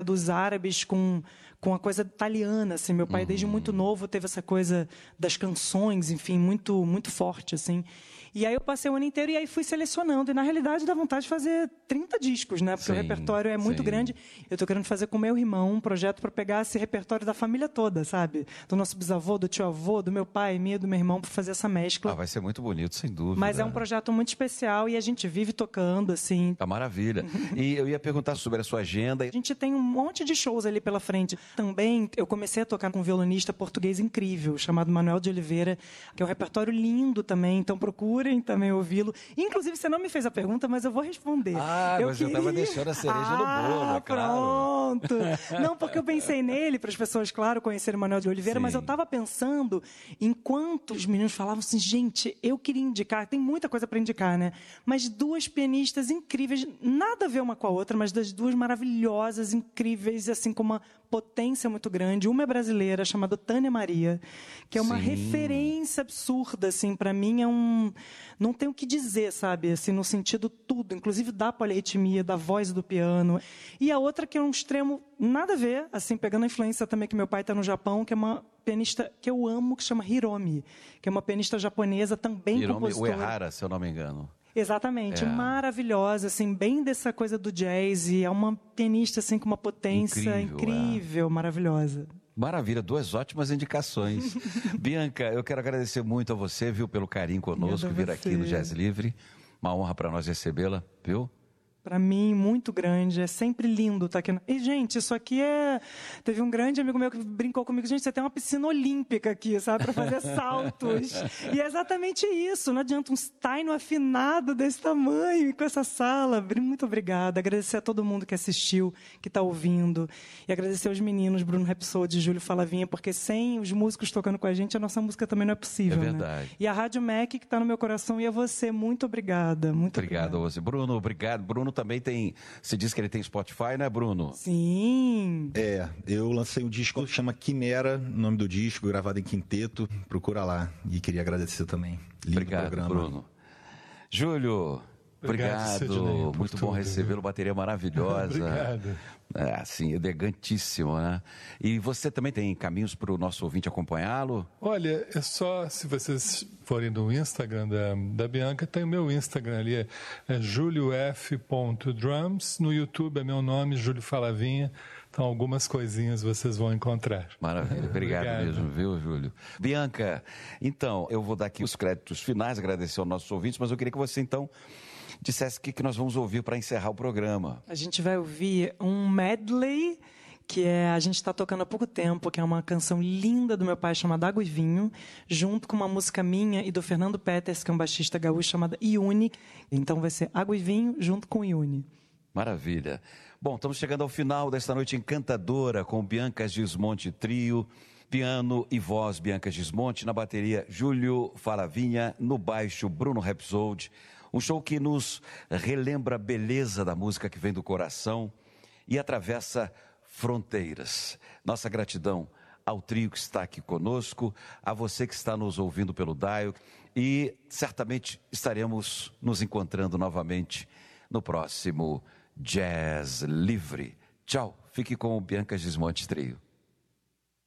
dos árabes com a coisa italiana, assim. Meu pai, desde muito novo, teve essa coisa das canções, enfim, muito, muito forte, assim. E aí eu passei o ano inteiro e aí fui selecionando. E, na realidade, dá vontade de fazer 30 discos, né? Porque o repertório é muito grande. Eu tô querendo fazer com meu irmão um projeto para pegar esse repertório da família toda, sabe? Do nosso bisavô, do tio-avô, do meu pai, minha, do meu irmão, para fazer essa mescla. Vai ser muito bonito, sem dúvida. Mas é um projeto muito especial e a gente vive tocando, assim. Tá maravilha. E eu ia perguntar sobre a sua agenda. A gente tem um monte de shows ali pela frente. Também eu comecei a tocar com um violonista português incrível, chamado Manuel de Oliveira, que é um repertório lindo também, então procurem também ouvi-lo. Inclusive, você não me fez a pergunta, mas eu vou responder. Mas eu estava deixando a cereja no bolo, é claro. Pronto. Não, porque eu pensei nele, para as pessoas, claro, conhecerem o Manuel de Oliveira, mas eu estava pensando, enquanto os meninos falavam assim, gente, eu queria indicar, tem muita coisa para indicar, né? Mas duas pianistas incríveis, nada a ver uma com a outra, mas das duas maravilhosas, incríveis, assim, com uma potência muito grande. Uma é brasileira, chamada Tânia Maria, que é uma referência absurda, assim, para mim não tem o que dizer, sabe, assim, no sentido tudo, inclusive da polirritmia, da voz do piano. E a outra que é um extremo nada a ver, assim, pegando a influência também que meu pai está no Japão, que é uma pianista que eu amo, que chama Hiromi, que é uma pianista japonesa, também compositora. Hiromi Uehara, se eu não me engano. Exatamente, maravilhosa, assim, bem dessa coisa do jazz, e é uma pianista, assim, com uma potência incrível, maravilhosa. Maravilha, duas ótimas indicações. Bianca, eu quero agradecer muito a você, viu, pelo carinho conosco, vir aqui no Jazz Livre. Uma honra para nós recebê-la, viu? Para mim, muito grande. É sempre lindo estar aqui. E, gente, isso aqui é... Teve um grande amigo meu que brincou comigo. Gente, você tem uma piscina olímpica aqui, sabe? Para fazer saltos. E é exatamente isso. Não adianta um Stein afinado desse tamanho com essa sala. Muito obrigada. Agradecer a todo mundo que assistiu, que está ouvindo. E agradecer aos meninos, Bruno Rapsody e Júlio Falavinha, porque sem os músicos tocando com a gente, a nossa música também não é possível, É verdade. Né? E a Rádio MEC, que está no meu coração, e a você. Muito obrigada. Muito obrigado a você. Bruno, obrigado. Bruno também tem, se diz que ele tem Spotify, né, Bruno? Sim. Eu lancei um disco que chama Quimera, nome do disco, gravado em quinteto, procura lá. E queria agradecer também. Lindo obrigado, programa. Bruno. Júlio, obrigado. Muito bom recebê-lo, bateria maravilhosa. Obrigado. Assim, elegantíssimo, né? E você também tem caminhos para o nosso ouvinte acompanhá-lo? Olha, é só, se vocês forem no Instagram da Bianca, tem o meu Instagram ali, é juliof.drums. No YouTube é meu nome, Júlio Falavinha. Então, algumas coisinhas vocês vão encontrar. Maravilha, obrigado mesmo, viu, Júlio? Bianca, então, eu vou dar aqui os créditos finais, agradecer aos nossos ouvintes, mas eu queria que você, então, dissesse o que nós vamos ouvir para encerrar o programa. A gente vai ouvir um medley que a gente está tocando há pouco tempo, que é uma canção linda do meu pai chamada Água e Vinho, junto com uma música minha e do Fernando Peters, que é um baixista gaúcho, chamada Iune. Então vai ser Água e Vinho junto com Iune. Maravilha. Bom, estamos chegando ao final desta noite encantadora com Bianca Gismonti Trio, piano e voz Bianca Gismonti, na bateria Júlio Falavinha, no baixo Bruno Rapsody. Um show que nos relembra a beleza da música que vem do coração e atravessa fronteiras. Nossa gratidão ao trio que está aqui conosco, a você que está nos ouvindo pelo Dial, e certamente estaremos nos encontrando novamente no próximo Jazz Livre. Tchau, fique com o Bianca Gismonti Trio.